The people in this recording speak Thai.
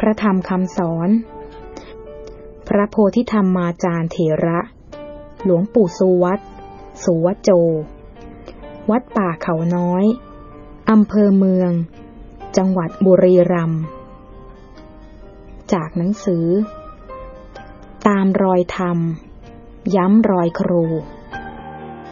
ระธรรมคำสอนพระโพธิธรรมาจารย์เถระหลวงปู่สุวัต สุวโจวัดป่าเขาน้อยอำเภอเมืองจังหวัดบุรีรัมย์จากหนังสือตามรอยธรรมย้ำรอยครู